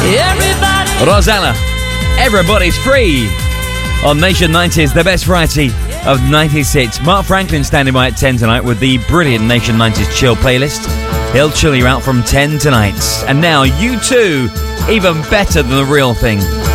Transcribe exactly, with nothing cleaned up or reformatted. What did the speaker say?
Everybody. Rosanna, Everybody's Free on Nation nineties, the best variety of nineties hits. Mark Franklin standing by at ten tonight with the brilliant Nation nineties Chill playlist. He'll chill you out from ten tonight. And now, U two, even better than the real thing.